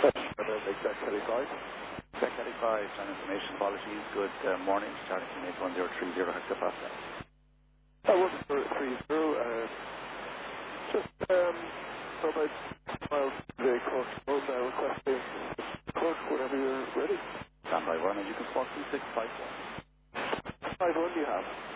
Exact 35. Check 35, time information, apologies. Good morning, starting from 81030 hectopascal. I wasn't for 30, just for about miles to the Cork Road now, requesting Cork whenever you're ready. Stand by 1 and you can spot 2651. 51 you have.